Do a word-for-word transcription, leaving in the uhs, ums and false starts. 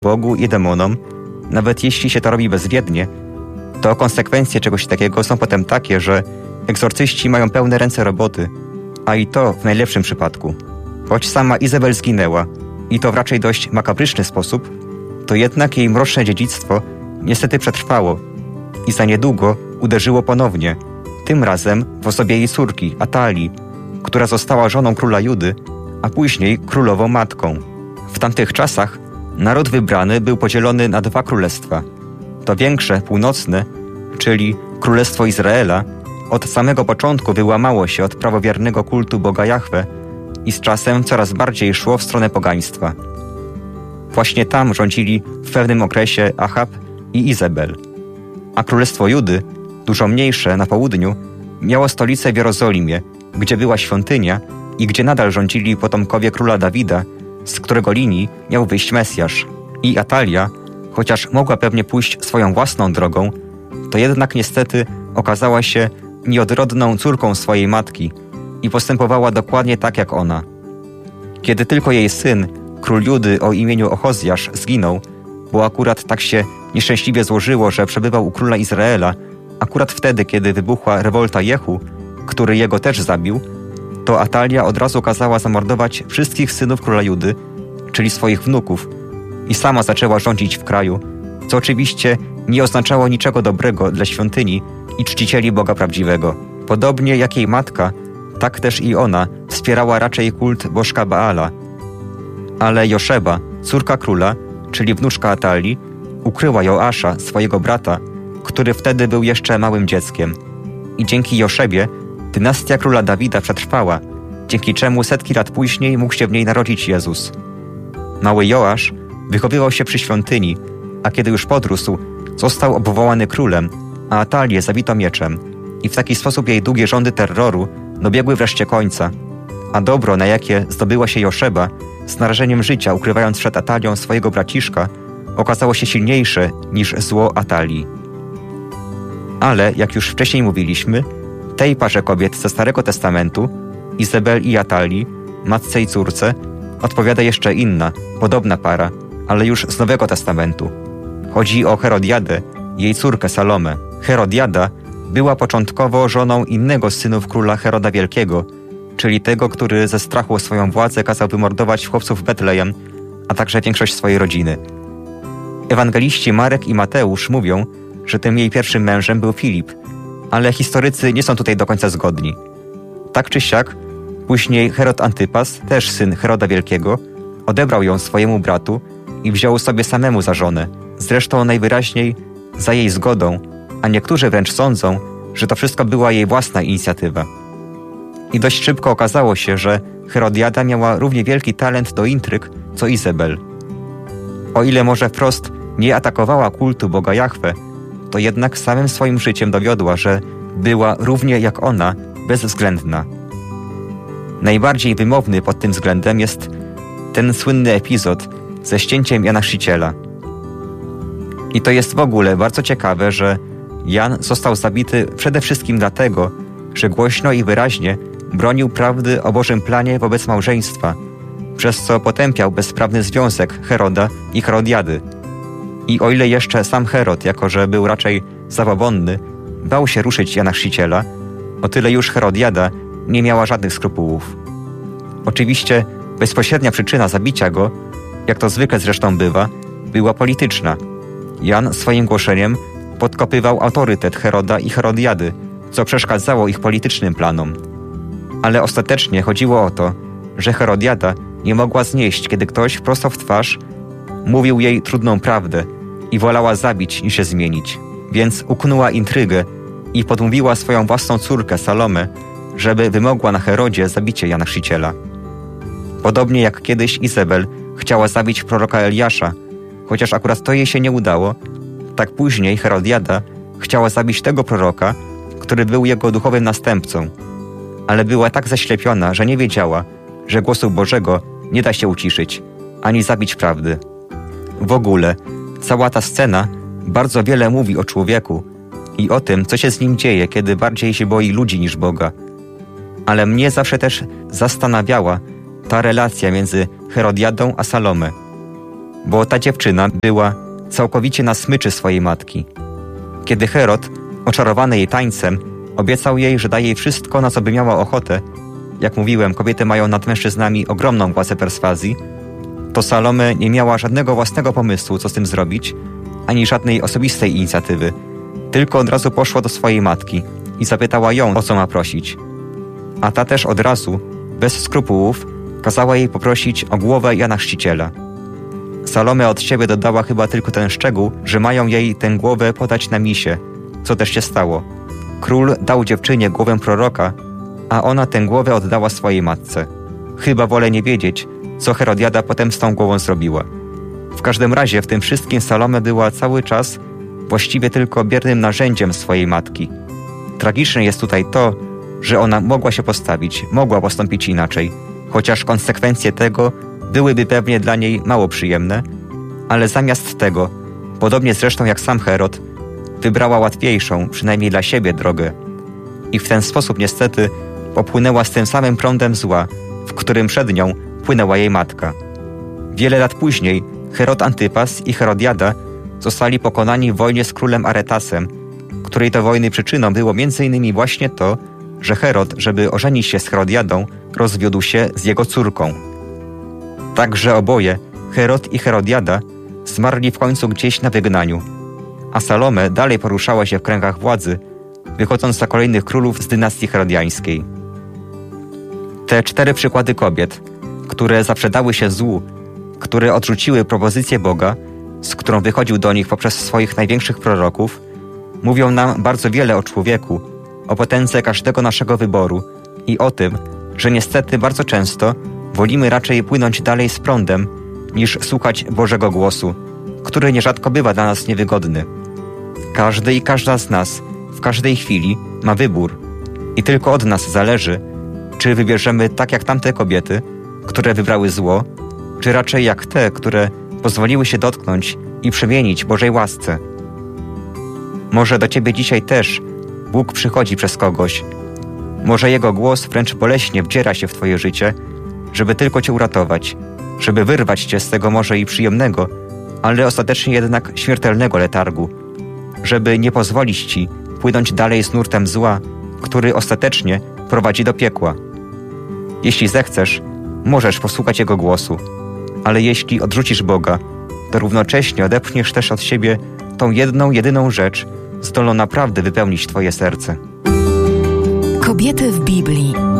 Bogu i demonom, nawet jeśli się to robi bezwiednie, to konsekwencje czegoś takiego są potem takie, że egzorcyści mają pełne ręce roboty, a i to w najlepszym przypadku. Choć sama Izabel zginęła, i to w raczej dość makabryczny sposób, to jednak jej mroczne dziedzictwo niestety przetrwało i za niedługo uderzyło ponownie, tym razem w osobie jej córki, Atalii, która została żoną króla Judy, a później królową matką. W tamtych czasach naród wybrany był podzielony na dwa królestwa. To większe, północne, czyli Królestwo Izraela, od samego początku wyłamało się od prawowiernego kultu Boga Jahwe i z czasem coraz bardziej szło w stronę pogaństwa. Właśnie tam rządzili w pewnym okresie Achab i Izabel. A Królestwo Judy, dużo mniejsze na południu, miało stolicę w Jerozolimie, gdzie była świątynia i gdzie nadal rządzili potomkowie króla Dawida, z którego linii miał wyjść Mesjasz. I Atalia, chociaż mogła pewnie pójść swoją własną drogą, to jednak niestety okazała się nieodrodną córką swojej matki i postępowała dokładnie tak jak ona. Kiedy tylko jej syn, król Judy o imieniu Ochozjasz, zginął, bo akurat tak się nieszczęśliwie złożyło, że przebywał u króla Izraela, akurat wtedy, kiedy wybuchła rewolta Jehu, który jego też zabił, to Atalia od razu kazała zamordować wszystkich synów króla Judy, czyli swoich wnuków, i sama zaczęła rządzić w kraju, co oczywiście nie oznaczało niczego dobrego dla świątyni i czcicieli Boga prawdziwego. Podobnie jak jej matka, tak też i ona wspierała raczej kult bożka Baala. Ale Joszeba, córka króla, czyli wnuczka Atalii, ukryła Joasza, swojego brata, który wtedy był jeszcze małym dzieckiem. I dzięki Joszebie dynastia króla Dawida przetrwała, dzięki czemu setki lat później mógł się w niej narodzić Jezus. Mały Joasz wychowywał się przy świątyni, a kiedy już podrósł, został obwołany królem, a Atalię zabito mieczem. I w taki sposób jej długie rządy terroru dobiegły wreszcie końca, a dobro, na jakie zdobyła się Joszeba, z narażeniem życia ukrywając przed Atalią swojego braciszka, okazało się silniejsze niż zło Atalii. Ale, jak już wcześniej mówiliśmy, tej parze kobiet ze Starego Testamentu, Izabel i Atalii, matce i córce, odpowiada jeszcze inna, podobna para, ale już z Nowego Testamentu. Chodzi o Herodiadę, jej córkę Salomę. Herodiada była początkowo żoną innego z synów króla Heroda Wielkiego, czyli tego, który ze strachu o swoją władzę kazał wymordować chłopców Betlejem, a także większość swojej rodziny. Ewangeliści Marek i Mateusz mówią, że tym jej pierwszym mężem był Filip, ale historycy nie są tutaj do końca zgodni. Tak czy siak, później Herod Antypas, też syn Heroda Wielkiego, odebrał ją swojemu bratu i wziął sobie samemu za żonę, zresztą najwyraźniej za jej zgodą, a niektórzy wręcz sądzą, że to wszystko była jej własna inicjatywa. I dość szybko okazało się, że Herodiada miała równie wielki talent do intryg, co Izabel. O ile może wprost nie atakowała kultu Boga Jahwe, to jednak samym swoim życiem dowiodła, że była równie jak ona bezwzględna. Najbardziej wymowny pod tym względem jest ten słynny epizod ze ścięciem Jana Chrzciciela. I to jest w ogóle bardzo ciekawe, że Jan został zabity przede wszystkim dlatego, że głośno i wyraźnie bronił prawdy o Bożym planie wobec małżeństwa, przez co potępiał bezprawny związek Heroda i Herodiady. I o ile jeszcze sam Herod, jako że był raczej zabobonny, bał się ruszyć Jana Chrzciciela, o tyle już Herodiada nie miała żadnych skrupułów. Oczywiście bezpośrednia przyczyna zabicia go, jak to zwykle zresztą bywa, była polityczna. Jan swoim głoszeniem podkopywał autorytet Heroda i Herodiady, co przeszkadzało ich politycznym planom. Ale ostatecznie chodziło o to, że Herodiada nie mogła znieść, kiedy ktoś prosto w twarz mówił jej trudną prawdę i wolała zabić niż się zmienić. Więc uknuła intrygę i podmówiła swoją własną córkę Salomę, żeby wymogła na Herodzie zabicie Jana Chrzciciela. Podobnie jak kiedyś Izabel chciała zabić proroka Eliasza, chociaż akurat to jej się nie udało, tak później Herodiada chciała zabić tego proroka, który był jego duchowym następcą, ale była tak zaślepiona, że nie wiedziała, że głosu Bożego nie da się uciszyć, ani zabić prawdy. W ogóle, cała ta scena bardzo wiele mówi o człowieku i o tym, co się z nim dzieje, kiedy bardziej się boi ludzi niż Boga. Ale mnie zawsze też zastanawiała ta relacja między Herodiadą a Salomę. bo ta dziewczyna była całkowicie na smyczy swojej matki. Kiedy Herod, oczarowany jej tańcem, obiecał jej, że da jej wszystko, na co by miała ochotę, jak mówiłem, kobiety mają nad mężczyznami ogromną władzę perswazji, to Salome nie miała żadnego własnego pomysłu, co z tym zrobić, ani żadnej osobistej inicjatywy, tylko od razu poszła do swojej matki i zapytała ją, o co ma prosić. A ta też od razu, bez skrupułów, kazała jej poprosić o głowę Jana Chrzciciela. Salome od siebie dodała chyba tylko ten szczegół, że mają jej tę głowę podać na misie, co też się stało. Król dał dziewczynie głowę proroka, a ona tę głowę oddała swojej matce. Chyba wolę nie wiedzieć, co Herodiada potem z tą głową zrobiła. W każdym razie w tym wszystkim Salome była cały czas właściwie tylko biernym narzędziem swojej matki. Tragiczne jest tutaj to, że ona mogła się postawić, mogła postąpić inaczej, chociaż konsekwencje tego byłyby pewnie dla niej mało przyjemne, ale zamiast tego, podobnie zresztą jak sam Herod, wybrała łatwiejszą, przynajmniej dla siebie, drogę. I w ten sposób niestety popłynęła z tym samym prądem zła, w którym przed nią płynęła jej matka. Wiele lat później Herod Antypas i Herodiada zostali pokonani w wojnie z królem Aretasem, której to wojny przyczyną było między innymi właśnie to, że Herod, żeby ożenić się z Herodiadą, rozwiódł się z jego córką. Także oboje, Herod i Herodiada, zmarli w końcu gdzieś na wygnaniu, a Salome dalej poruszała się w kręgach władzy, wychodząc za kolejnych królów z dynastii herodiańskiej. Te cztery przykłady kobiet, które zaprzedały się złu, które odrzuciły propozycję Boga, z którą wychodził do nich poprzez swoich największych proroków, mówią nam bardzo wiele o człowieku, o potędze każdego naszego wyboru i o tym, że niestety bardzo często wolimy raczej płynąć dalej z prądem, niż słuchać Bożego głosu, który nierzadko bywa dla nas niewygodny. Każdy i każda z nas w każdej chwili ma wybór i tylko od nas zależy, czy wybierzemy tak jak tamte kobiety, które wybrały zło, czy raczej jak te, które pozwoliły się dotknąć i przemienić Bożej łasce. Może do ciebie dzisiaj też Bóg przychodzi przez kogoś. Może Jego głos wręcz boleśnie wdziera się w twoje życie, żeby tylko cię uratować, żeby wyrwać cię z tego może i przyjemnego, ale ostatecznie jednak śmiertelnego letargu, żeby nie pozwolić ci płynąć dalej z nurtem zła, który ostatecznie prowadzi do piekła. Jeśli zechcesz, możesz posłuchać Jego głosu, ale jeśli odrzucisz Boga, to równocześnie odepchniesz też od siebie tą jedną, jedyną rzecz, zdolną naprawdę wypełnić twoje serce. Kobiety w Biblii.